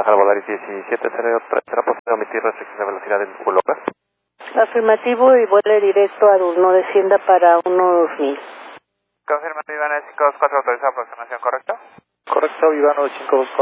bajar Volaris 1703, ¿será posible omitir restricción de velocidad en vuelo local? Afirmativo y vuele directo a no descienda para 12000. Confirma, Vivano 524, autorizada aproximación, ¿correcto? Correcto, Vivano 524.